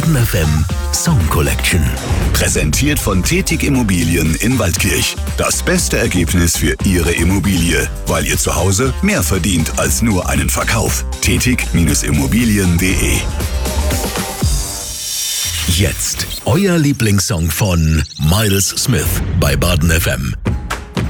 Baden FM Song Collection. Präsentiert von Tetig Immobilien in Waldkirch. Das beste Ergebnis für Ihre Immobilie, weil ihr zu Hause mehr verdient als nur einen Verkauf. Tetig-Immobilien.de. Jetzt euer Lieblingssong von Miles Smith bei Baden FM.